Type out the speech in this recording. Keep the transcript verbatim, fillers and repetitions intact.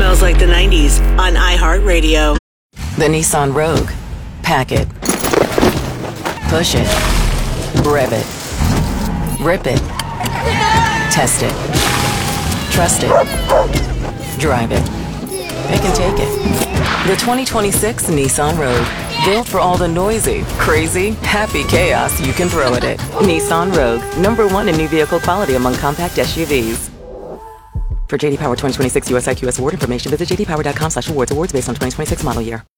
Smells like the nineties on iHeartRadio. The Nissan Rogue. Pack it. Push it. Rev it. Rip it. Test it. Trust it. Drive it. It can take it. The twenty twenty-six Nissan Rogue. Built for all the noisy, crazy, happy chaos you can throw at it. Nissan Rogue. Number one in new vehicle quality among compact S U Vs. For J D Power twenty twenty-six U S I Q S award information, visit j d power dot com slash awards. Awards based on twenty twenty-six model year.